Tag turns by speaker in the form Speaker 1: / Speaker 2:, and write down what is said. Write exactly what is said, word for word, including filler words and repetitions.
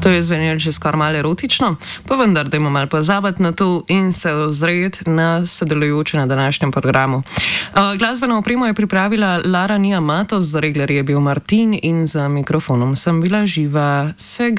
Speaker 1: To je zvenelo že skoraj malo erotično, pa vendar, da imamo malo pozabiti na to in se ozreti na sodelujoče na današnjem programu. Uh, glasbeno opremo je pripravila Lara Nija Matos, za regler je bil Martin in za mikrofonom sem bila Živa Sega.